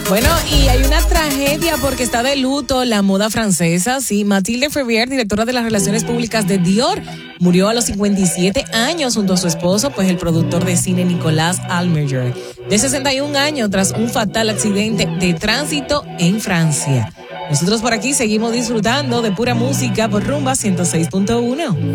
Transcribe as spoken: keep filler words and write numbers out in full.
Bueno, y hay una tragedia porque está de luto la moda francesa. Sí, Mathilde Ferrier, directora de las relaciones públicas de Dior, murió a los cincuenta y siete años junto a su esposo, pues el productor de cine Nicolas Almerger, de sesenta y un años, tras un fatal accidente de tránsito en Francia. Nosotros por aquí seguimos disfrutando de pura música por Rumba ciento seis punto uno.